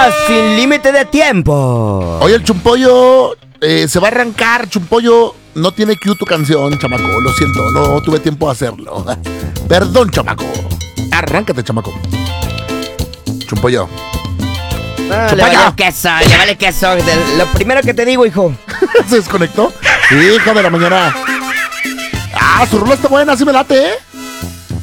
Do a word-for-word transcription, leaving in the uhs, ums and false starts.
sin límite de tiempo. Oye, el Chumpollo eh, se va a arrancar. Chumpollo, no tiene cue tu canción, chamaco. Lo siento, no tuve tiempo de hacerlo. Perdón, chamaco. Arráncate, chamaco. Chumpollo. No, le vale queso, le vale queso. De- Lo primero que te digo, hijo. ¿Se desconectó? Hijo de la mañana. Ah, su rola está buena, sí me late, ¿eh?